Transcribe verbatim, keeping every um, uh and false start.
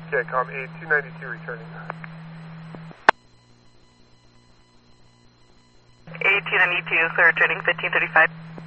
Okay, com A two ninety-two returning. A two ninety-two, clear returning fifteen thirty-five.